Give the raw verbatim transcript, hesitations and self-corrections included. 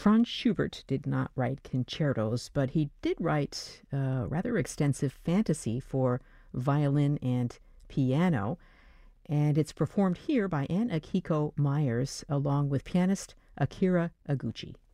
Franz Schubert did not write concertos, but he did write a rather extensive fantasy for violin and piano, and it's performed here by Ann Akiko Myers along with pianist Akira Aguchi.